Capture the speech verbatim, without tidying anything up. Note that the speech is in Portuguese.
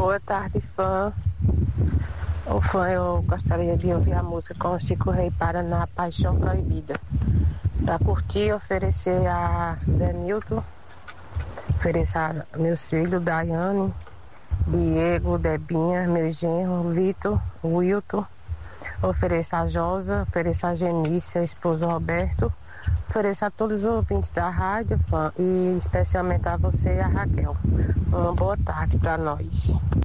Boa tarde, fã. O fã, eu gostaria de ouvir a música com o Chico Rei Paraná, Paixão Proibida. Pra curtir, oferecer a Zé Nilton, oferecer a meus filhos, Daiane, Diego, Debinha, meu genro, Vitor, Wilton, oferecer a Josa, oferecer a Genice, a esposa Roberto, oferecer a todos os ouvintes da rádio, fã, e especialmente a você e a Raquel. Uma boa tarde para nós.